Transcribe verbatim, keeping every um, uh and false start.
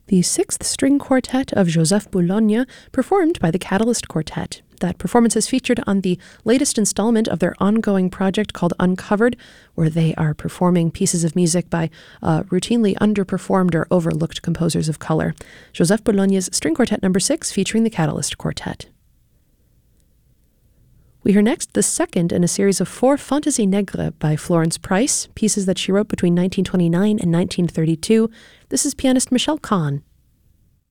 the sixth string quartet of Joseph Boulogne, performed by the Catalyst Quartet. That performance is featured on the latest installment of their ongoing project called Uncovered, where they are performing pieces of music by uh, routinely underperformed or overlooked composers of color. Joseph Boulogne's String Quartet number six, featuring the Catalyst Quartet. We hear next the second in a series of four Fantaisie Negre by Florence Price, pieces that she wrote between nineteen twenty-nine and nineteen thirty-two. This is pianist Michelle Kahn.